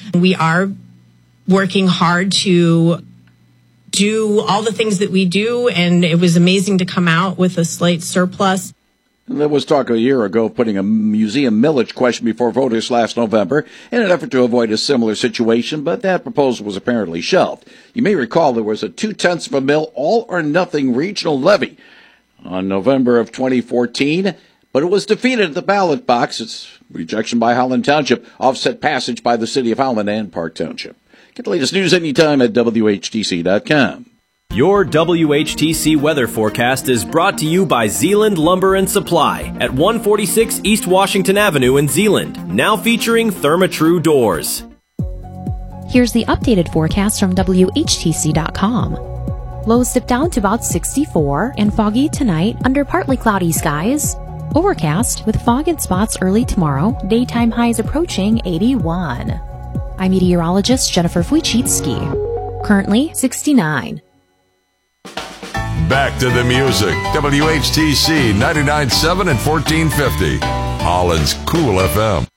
We are working hard to do all the things that we do, and it was amazing to come out with a slight surplus. There was talk a year ago putting a museum millage question before voters last November in an effort to avoid a similar situation, but that proposal was apparently shelved. You may recall there was a 0.2 of a mil all-or-nothing regional levy on November of 2014, but it was defeated at the ballot box. Its rejection by Holland Township offset passage by the City of Holland and Park Township. Get the latest news anytime at WHTC.com. Your WHTC weather forecast is brought to you by Zeeland Lumber and Supply at 146 East Washington Avenue in Zeeland, now featuring Therma-Tru doors. Here's the updated forecast from WHTC.com. Lows dip down to about 64 and foggy tonight under partly cloudy skies. Overcast with fog in spots early tomorrow, daytime highs approaching 81. I'm meteorologist Jennifer Wojcicki. Currently 69. Back to the music. WHTC 99.7 and 1450. Holland's Cool FM.